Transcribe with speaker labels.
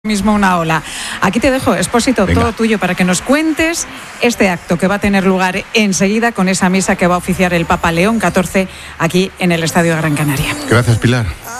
Speaker 1: mismo una ola. Aquí te dejo, Expósito, todo tuyo para que nos cuentes este acto que va a tener lugar enseguida con esa misa que va a oficiar el Papa León XIV aquí en el Estadio Gran Canaria.
Speaker 2: Gracias, Pilar.